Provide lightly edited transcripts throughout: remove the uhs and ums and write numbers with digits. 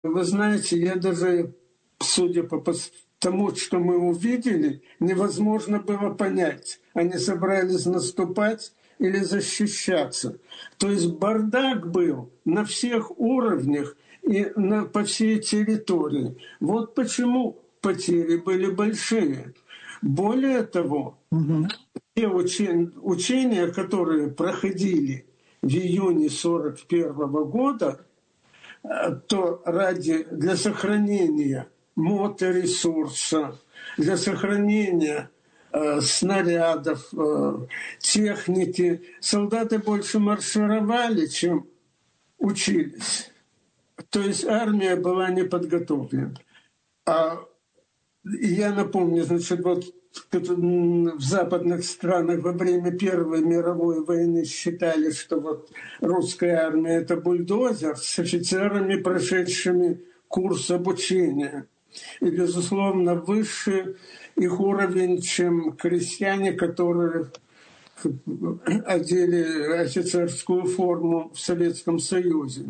Вы знаете, я даже, судя по тому, что мы увидели, невозможно было понять, они собрались наступать или защищаться. То есть бардак был на всех уровнях и по всей территории. Вот почему потери были большие. Более того, те учения, которые проходили в июне 1941 года, то для сохранения моторесурса, для сохранения снарядов, техники, солдаты больше маршировали, чем учились. То есть армия была не подготовлена. Я напомню, значит, вот в западных странах во время Первой мировой войны считали, что вот русская армия – это бульдозер с офицерами, прошедшими курс обучения. И, безусловно, выше их уровень, чем крестьяне, которые одели офицерскую форму в Советском Союзе.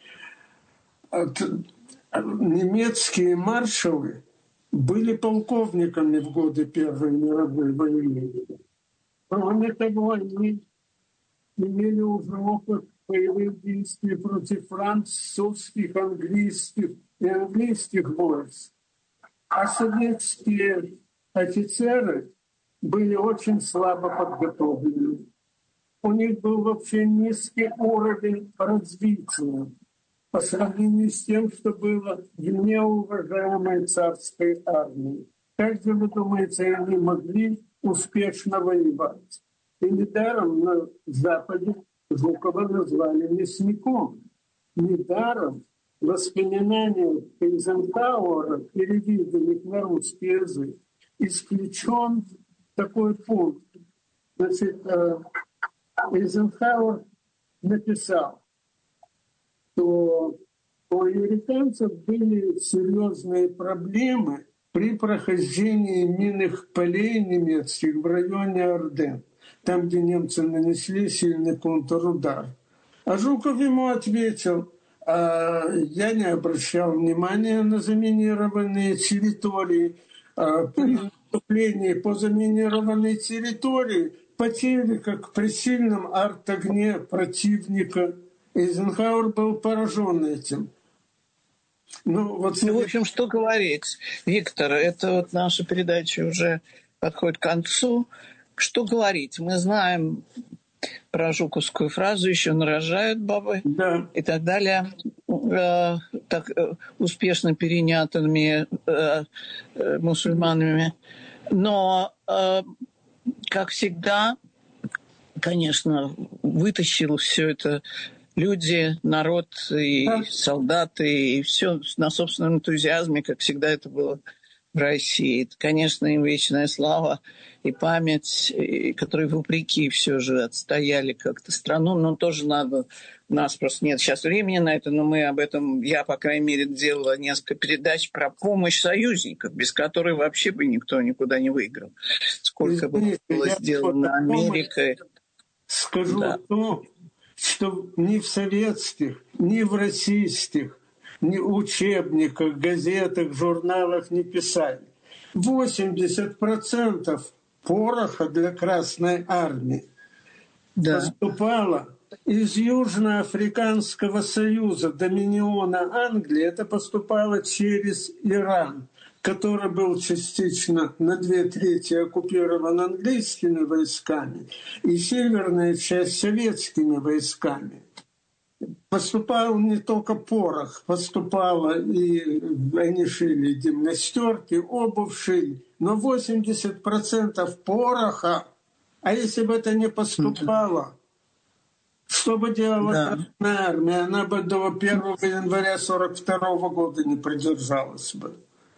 Немецкие маршалы были полковниками в годы Первой мировой войны. Кроме того, они имели уже опыт боевых действий против французских, английских и английских войск. А советские офицеры были очень слабо подготовлены. У них был вообще низкий уровень развития по сравнению с тем, что было в неуважаемой царской армии. Как же вы думаете, они могли успешно воевать? И недаром на Западе Жукова назвали мясником. Недаром воспоминания Эйзенхауэра, переведенных на русский язык, исключен такой пункт. Значит, Эйзенхауэр написал, что у американцев были серьезные проблемы при прохождении минных полей немецких в районе Арден, там, где немцы нанесли сильный контрудар. А Жуков ему ответил: я не обращал внимания на заминированные территории. При наступлении по заминированной территории потери, как при сильном арт-огне противника. Эйзенхауэр был поражен этим. В общем, что говорить, Виктор, это вот наша передача уже подходит к концу. Что говорить? Мы знаем про жуковскую фразу «еще нарожают бабы», да, и так далее, так успешно перенятыми мусульманами. Но, как всегда, конечно, вытащил все это люди, народ и солдаты, и все на собственном энтузиазме, как всегда это было в России. Это, конечно, им вечная слава и память, которые вопреки все же отстояли как-то страну. Но тоже надо... У нас просто нет сейчас времени на это, но мы об этом... Я, по крайней мере, делала несколько передач про помощь союзников, без которой вообще бы никто никуда не выиграл. Сколько бы было сделано Америкой. Скажу то, что ни в советских, ни в российских, ни в учебниках, газетах, журналах не писали. 80% пороха для Красной Армии поступало из Южноафриканского союза, доминиона Англии. Это поступало через Иран, который был частично на 2/3 оккупирован английскими войсками и северная часть советскими войсками. Поступал не только порох, поступало и они шили гимнастерки, обувь шили, но 80% пороха, а если бы это не поступало, что бы делала Красная Армия? Она бы до 1 января 1942 года не продержалась бы.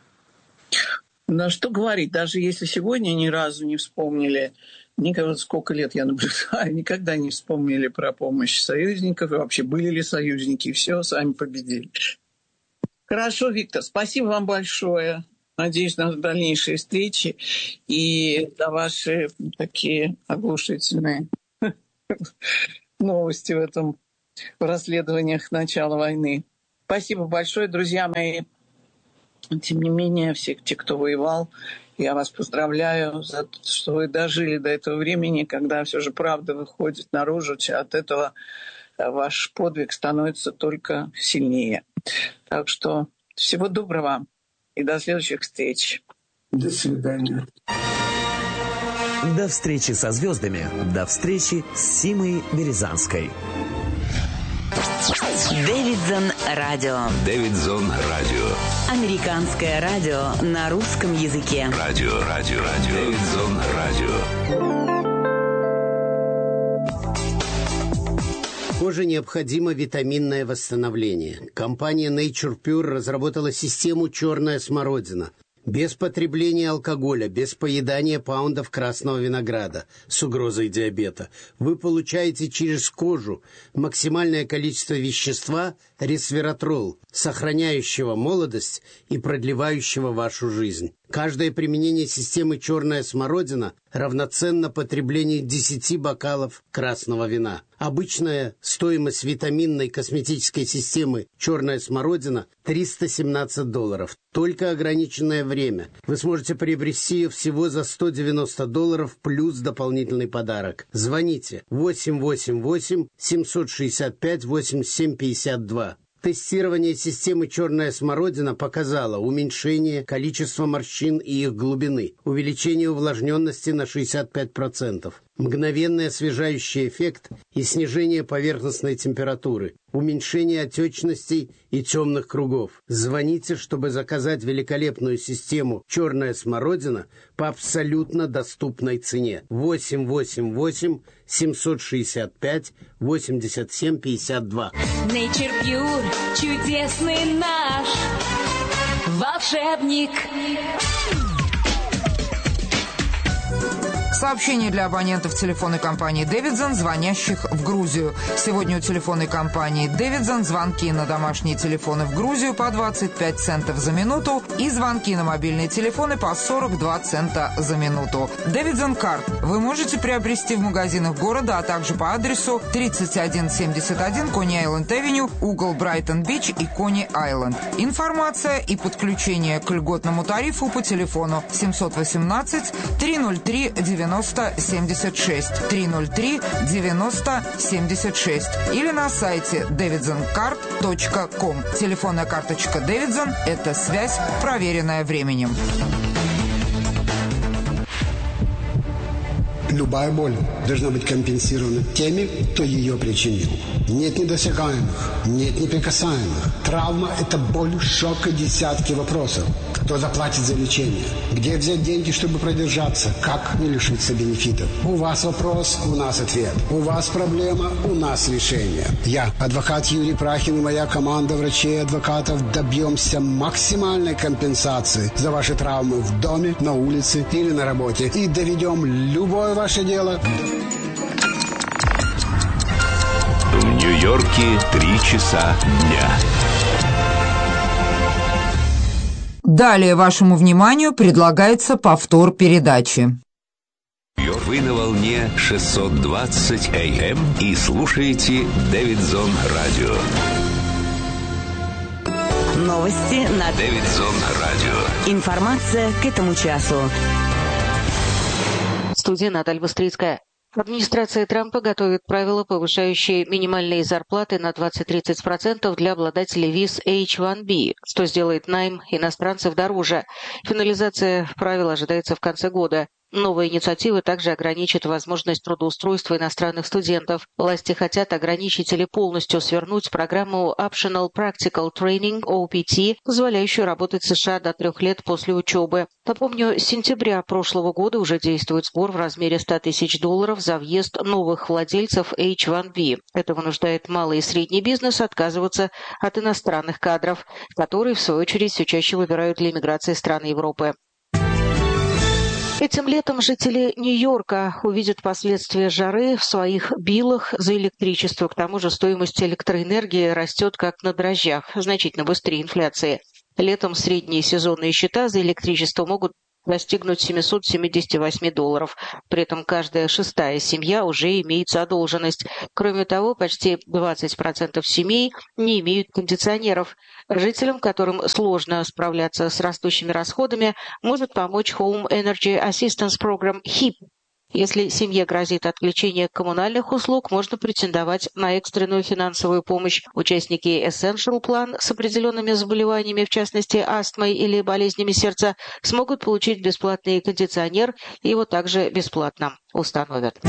Да что говорить, даже если сегодня ни разу не вспомнили, никогда, сколько лет я наблюдаю, никогда не вспомнили про помощь союзников, и вообще были ли союзники, и все, сами победили. Хорошо, Виктор, спасибо вам большое. Надеюсь на дальнейшие встречи и на ваши такие оглушительные новости в расследованиях начала войны. Спасибо большое, друзья мои. Тем не менее, все те, кто воевал, я вас поздравляю за то, что вы дожили до этого времени, когда все же правда выходит наружу. От этого ваш подвиг становится только сильнее. Так что всего доброго и до следующих встреч. До свидания. До встречи со звездами. До встречи с Симой Березанской. Дэвидсон Радио. Дэвидсон Радио. Американское радио на русском языке. Радио. Дэвидсон Радио. Коже необходимо витаминное восстановление. Компания Nature Pure разработала систему «Черная смородина». Без потребления алкоголя, без поедания паундов красного винограда с угрозой диабета. Вы получаете через кожу максимальное количество вещества ресвератрол, сохраняющего молодость и продлевающего вашу жизнь. Каждое применение системы «Черная смородина» равноценно потреблению 10 бокалов красного вина. Обычная стоимость витаминной косметической системы «Черная смородина» $317. Только ограниченное время. Вы сможете приобрести ее всего за $190 плюс дополнительный подарок. Звоните 888-765-8752. Тестирование системы «Черная смородина» показало уменьшение количества морщин и их глубины, увеличение увлажненности на 65%, мгновенный освежающий эффект и снижение поверхностной температуры, уменьшение отечностей и темных кругов. Звоните, чтобы заказать великолепную систему «Черная смородина» по абсолютно доступной цене. 888-765-8752. Nature Pure, чудесный наш волшебник. Сообщение для абонентов телефонной компании «Дэвидсон», звонящих в Грузию. Сегодня у телефонной компании «Дэвидсон» звонки на домашние телефоны в Грузию по 25 центов за минуту и звонки на мобильные телефоны по 42 цента за минуту. «Дэвидсон Карт» вы можете приобрести в магазинах города, а также по адресу 3171 Кони-Айленд-Авеню, угол Брайтон-Бич и Кони-Айленд. Информация и подключение к льготному тарифу по телефону 718-303-9076, 303-9076 или на сайте davidsoncard.com. Телефонная карточка Davidson – это связь, проверенная временем. Любая боль должна быть компенсирована теми, кто ее причинил. Нет недосягаемых, нет неприкасаемых. Травма – это боль, шок и десятки вопросов. Кто заплатит за лечение? Где взять деньги, чтобы продержаться? Как не лишиться бенефитов? У вас вопрос, у нас ответ. У вас проблема, у нас решение. Я, адвокат Юрий Прахин и моя команда врачей и адвокатов добьемся максимальной компенсации за ваши травмы в доме, на улице или на работе. И доведем любое ваше дело. В Нью-Йорке 3 часа дня. Далее вашему вниманию предлагается повтор передачи. Вы на волне 620 АМ и слушаете Дэвидсон Радио. Новости на Дэвидсон Радио. Информация к этому часу. Студия Наталья Быстрицкая. Администрация Трампа готовит правила, повышающие минимальные зарплаты на 20-30% для обладателей виз H-1B, что сделает найм иностранцев дороже. Финализация правил ожидается в конце года. Новая инициатива также ограничит возможность трудоустройства иностранных студентов. Власти хотят ограничить или полностью свернуть программу Optional Practical Training, OPT, позволяющую работать в США до 3 лет после учебы. Напомню, с сентября прошлого года уже действует сбор в размере $100 тысяч за въезд новых владельцев H-1B. Это вынуждает малый и средний бизнес отказываться от иностранных кадров, которые, в свою очередь, все чаще выбирают для иммиграции страны Европы. Этим летом жители Нью-Йорка увидят последствия жары в своих биллах за электричество. К тому же стоимость электроэнергии растет как на дрожжах, значительно быстрее инфляции. Летом средние сезонные счета за электричество могут достигнуть $778. При этом каждая шестая семья уже имеет задолженность. Кроме того, почти 20% семей не имеют кондиционеров. Жителям, которым сложно справляться с растущими расходами, может помочь Home Energy Assistance Program HEAP. Если семье грозит отключение коммунальных услуг, можно претендовать на экстренную финансовую помощь. Участники Essential Plan с определенными заболеваниями, в частности астмой или болезнями сердца, смогут получить бесплатный кондиционер, и его также бесплатно установят.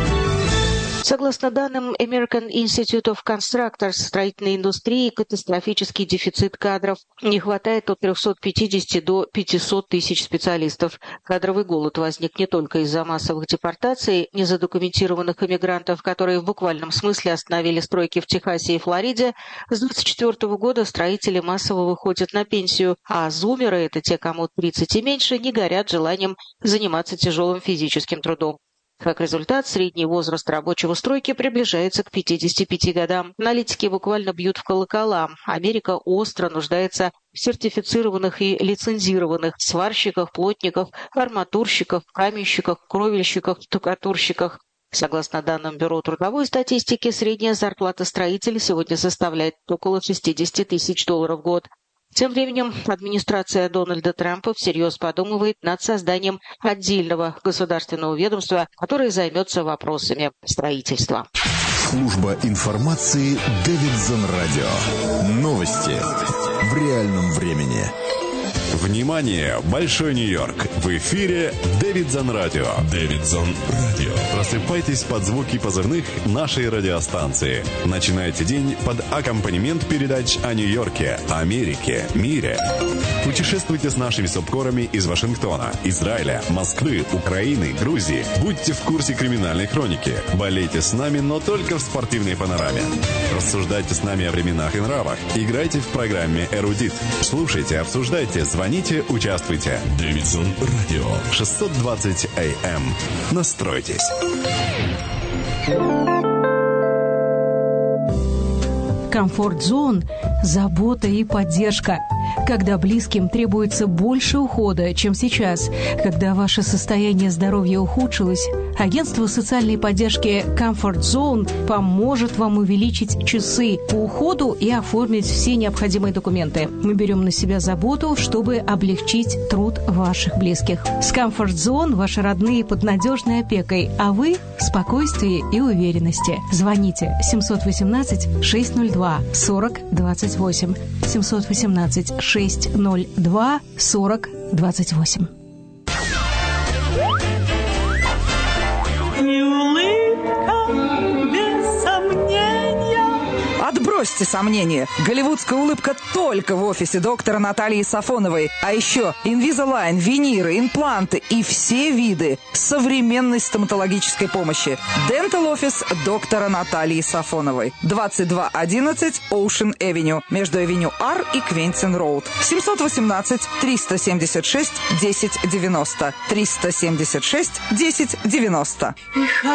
Согласно данным American Institute of Constructors, в строительной индустрии катастрофический дефицит кадров. Не хватает от 350 до 500 тысяч специалистов. Кадровый голод возник не только из-за массовых депортаций незадокументированных иммигрантов, которые в буквальном смысле остановили стройки в Техасе и Флориде. С 2024 года строители массово выходят на пенсию, а зумеры, это те, кому 30 и меньше, не горят желанием заниматься тяжелым физическим трудом. Как результат, средний возраст рабочего стройки приближается к 55 годам. Аналитики буквально бьют в колокола. Америка остро нуждается в сертифицированных и лицензированных сварщиках, плотниках, арматурщиках, каменщиках, кровельщиках, штукатурщиках. Согласно данным Бюро трудовой статистики, средняя зарплата строителей сегодня составляет около $60 тысяч в год. Тем временем администрация Дональда Трампа всерьез подумывает над созданием отдельного государственного ведомства, которое займется вопросами строительства. Служба информации Дэвидсон Радио. Новости в реальном времени. Внимание! Большой Нью-Йорк! В эфире Дэвидсон Радио. Дэвидсон Радио. Просыпайтесь под звуки позывных нашей радиостанции. Начинайте день под аккомпанемент передач о Нью-Йорке, Америке, мире. Путешествуйте с нашими субкорами из Вашингтона, Израиля, Москвы, Украины, Грузии. Будьте в курсе криминальной хроники. Болейте с нами, но только в спортивной панораме. Рассуждайте с нами о временах и нравах. Играйте в программе «Эрудит». Слушайте, обсуждайте, звоните, участвуйте. Дэвидсон Радио. 620 АМ. Настройтесь. Комфорт-зон – забота и поддержка. Когда близким требуется больше ухода, чем сейчас, когда ваше состояние здоровья ухудшилось, агентство социальной поддержки Comfort Zone поможет вам увеличить часы по уходу и оформить все необходимые документы. Мы берем на себя заботу, чтобы облегчить труд ваших близких. С Comfort Zone ваши родные под надежной опекой, а вы в спокойствии и уверенности. Звоните 718-602-4028. 718-602-4028. Отбросьте сомнения. Голливудская улыбка только в офисе доктора Натальи Сафоновой. А еще Invisalign, виниры, импланты и все виды современной стоматологической помощи. Dental Office доктора Натальи Сафоновой. 2211 Ocean Avenue. Между Авеню R и Квентин Роуд. 718-376-1090. 376-1090.